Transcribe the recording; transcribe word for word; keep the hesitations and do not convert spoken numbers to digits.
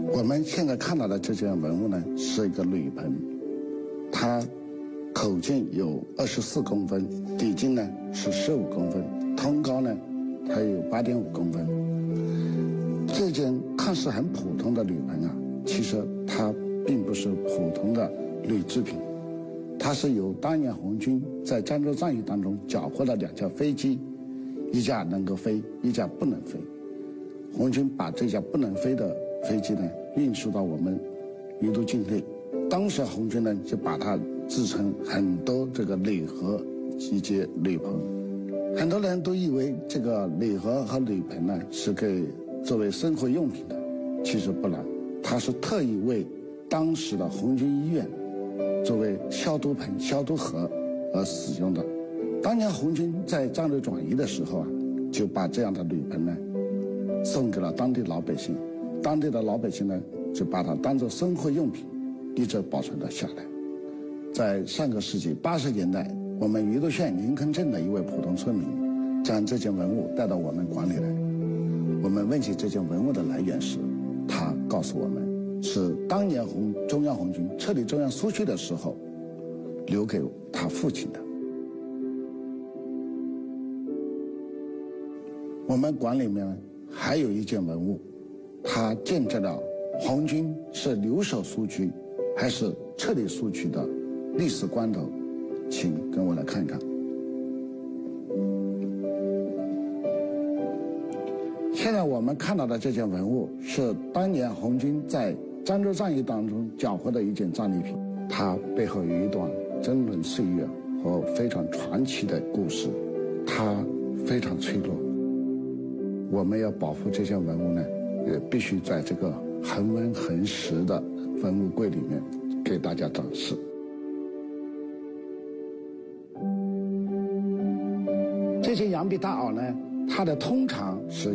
我们现在看到的这件文物呢，是一个铝盆，它口径有二十四公分，底径呢是十五公分，通高呢它有八点五公分。这件看似很普通的铝盆啊，其实它并不是普通的铝制品，它是由当年红军在漳州战役当中缴获了两架飞机，一架能够飞，一架不能飞。红军把这架不能飞的飞机呢运输到我们余都境内，当时红军呢就把它制成很多这个铝盒以及铝盆，很多人都以为这个铝盒和铝盆呢是给作为生活用品的，其实不然，它是特意为当时的红军医院作为消毒盆、消毒盒而使用的。当年红军在战略转移的时候啊，就把这样的铝盆呢送给了当地老百姓，当地的老百姓呢就把它当作生活用品一直保存了下来。在上个世纪八十年代，我们余都县林坑镇的一位普通村民将这件文物带到我们馆里来。我们问起这件文物的来源时，他告诉我们是当年红中央红军撤离中央苏区的时候留给他父亲的。我们馆里面还有一件文物，它见证了红军是留守苏区还是撤离苏区的历史关头，请跟我来看看。现在我们看到的这件文物是当年红军在漳州战役当中缴获的一件战利品，它背后有一段峥嵘岁月和非常传奇的故事，它非常脆弱。我们要保护这件文物呢，也必须在这个恒温恒实的文物柜里面给大家展示。这些羊皮大袄呢，它的通常是